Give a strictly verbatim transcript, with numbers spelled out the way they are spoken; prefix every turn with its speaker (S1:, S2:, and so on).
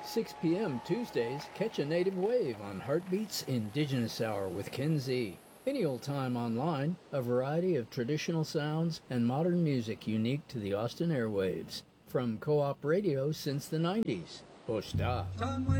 S1: six p.m. Tuesdays, catch a native wave on Heartbeats Indigenous Hour with Ken Z. Any old time online, a variety of traditional sounds and modern music unique to the Austin airwaves. From Co-op Radio since the nineties. Posta.